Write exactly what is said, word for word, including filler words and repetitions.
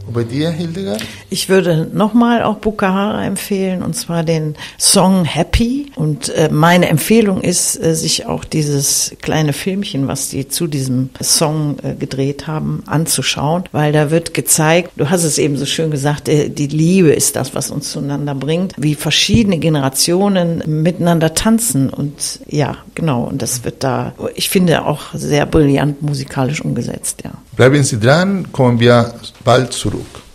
Und bei dir, Hildegard? Ich würde nochmal auch Bukahara empfehlen, und zwar den Song Happy. Und äh, meine Empfehlung ist, äh, sich auch dieses kleine Filmchen, was die zu diesem Song äh, gedreht haben, anzuschauen, weil da wird gezeigt, du hast es eben so schön gesagt, äh, die Liebe ist das, was uns zueinander bringt, wie verschiedene Generationen miteinander tanzen. Und ja, genau, und das wird da, ich finde, auch sehr brillant musikalisch umgesetzt, ja. Bleiben Sie dran, kommen wir bald zurück.